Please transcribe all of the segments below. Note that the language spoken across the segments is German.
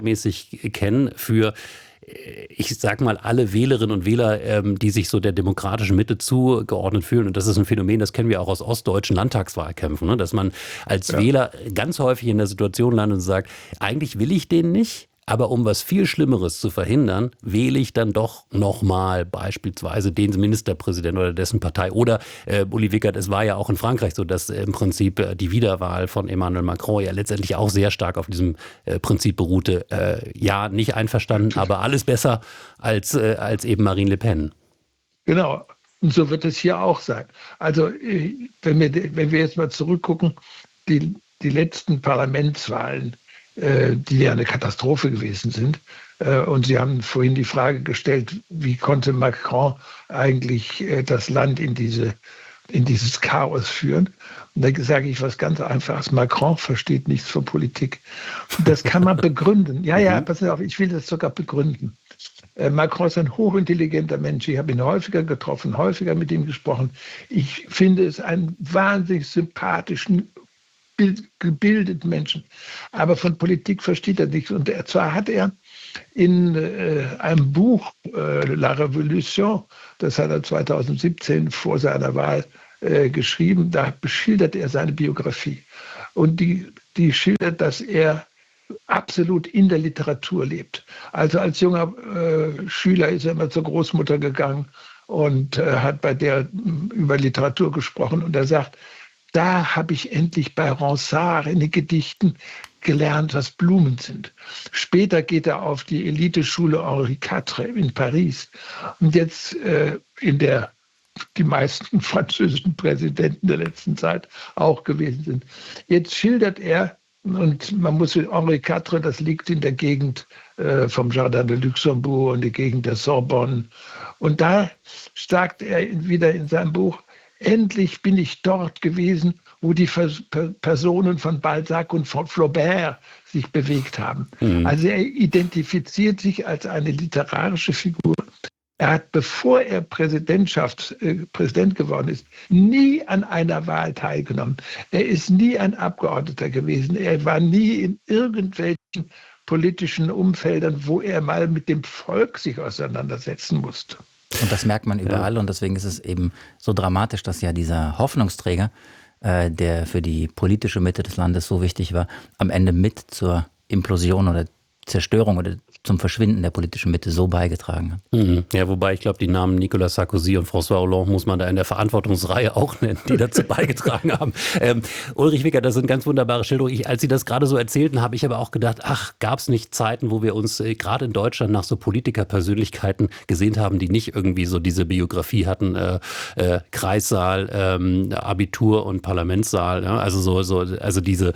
mäßig kennen, für, ich sag mal, alle Wählerinnen und Wähler, die sich so der demokratischen Mitte zugeordnet fühlen. Und das ist ein Phänomen, das kennen wir auch aus ostdeutschen Landtagswahlkämpfen, ne? Dass man als Wähler ganz häufig in der Situation landet und sagt, eigentlich will ich den nicht, aber um was viel Schlimmeres zu verhindern, wähle ich dann doch nochmal beispielsweise den Ministerpräsidenten oder dessen Partei. Oder, Uli Wickert, es war ja auch in Frankreich so, dass im Prinzip die Wiederwahl von Emmanuel Macron ja letztendlich auch sehr stark auf diesem Prinzip beruhte. Ja, nicht einverstanden, aber alles besser als eben Marine Le Pen. Genau. Und so wird es hier auch sein. Also, wenn wir jetzt mal zurückgucken, die letzten Parlamentswahlen, die ja eine Katastrophe gewesen sind. Und Sie haben vorhin die Frage gestellt, wie konnte Macron eigentlich das Land in dieses Chaos führen? Und da sage ich was ganz Einfaches. Macron versteht nichts von Politik. Und das kann man begründen. Ja, pass auf, ich will das sogar begründen. Macron ist ein hochintelligenter Mensch. Ich habe ihn häufiger getroffen, häufiger mit ihm gesprochen. Ich finde es einen wahnsinnig sympathischen, gebildeten Menschen. Aber von Politik versteht er nichts. Und zwar hat er in einem Buch, La Révolution, das hat er 2017 vor seiner Wahl geschrieben, da beschildert er seine Biografie. Und die schildert, dass er absolut in der Literatur lebt. Also als junger Schüler ist er immer zur Großmutter gegangen und hat bei der über Literatur gesprochen. Und er sagt, da habe ich endlich bei Ronsard in den Gedichten gelernt, was Blumen sind. Später geht er auf die Eliteschule Henri IV in Paris. Und jetzt die meisten französischen Präsidenten der letzten Zeit auch gewesen sind. Jetzt schildert er, und man muss Henri IV, das liegt in der Gegend vom Jardin de Luxembourg und die Gegend der Sorbonne. Und da sagt er wieder in seinem Buch, endlich bin ich dort gewesen, wo die Personen von Balzac und von Flaubert sich bewegt haben. Also er identifiziert sich als eine literarische Figur. Er hat, bevor er Präsident geworden ist, nie an einer Wahl teilgenommen. Er ist nie ein Abgeordneter gewesen. Er war nie in irgendwelchen politischen Umfeldern, wo er mal mit dem Volk sich auseinandersetzen musste. Und das merkt man überall und deswegen ist es eben so dramatisch, dass ja dieser Hoffnungsträger, der für die politische Mitte des Landes so wichtig war, am Ende mit zur Implosion oder Zerstörung oder zum Verschwinden der politischen Mitte so beigetragen hat. Ja, wobei ich glaube, die Namen Nicolas Sarkozy und François Hollande muss man da in der Verantwortungsreihe auch nennen, die dazu beigetragen haben. Ulrich Wickert, das sind ganz wunderbare Schilderungen. Als Sie das gerade so erzählten, habe ich aber auch gedacht, ach, gab es nicht Zeiten, wo wir uns gerade in Deutschland nach so Politikerpersönlichkeiten gesehnt haben, die nicht irgendwie so diese Biografie hatten, Kreissaal, Abitur und Parlamentssaal, ja? Also diese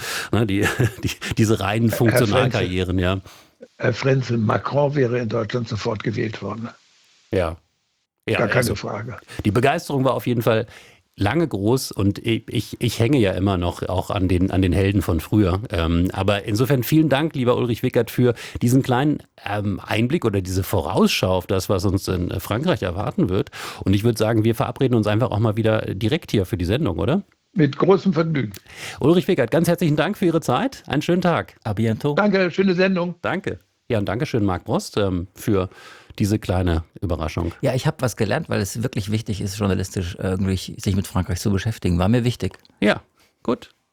reinen Funktionalkarrieren, ja. Herr Frenzel, Macron wäre in Deutschland sofort gewählt worden. Ja. Gar keine Frage. Die Begeisterung war auf jeden Fall lange groß und ich hänge ja immer noch auch an den Helden von früher. Aber insofern vielen Dank, lieber Ulrich Wickert, für diesen kleinen Einblick oder diese Vorausschau auf das, was uns in Frankreich erwarten wird. Und ich würde sagen, wir verabreden uns einfach auch mal wieder direkt hier für die Sendung, oder? Mit großem Vergnügen. Ulrich Wickert, ganz herzlichen Dank für Ihre Zeit. Einen schönen Tag. A bientôt. Danke, schöne Sendung. Danke. Ja, und Dankeschön, Marc Brost, für diese kleine Überraschung. Ja, ich habe was gelernt, weil es wirklich wichtig ist, journalistisch irgendwie sich mit Frankreich zu beschäftigen. War mir wichtig. Ja, gut.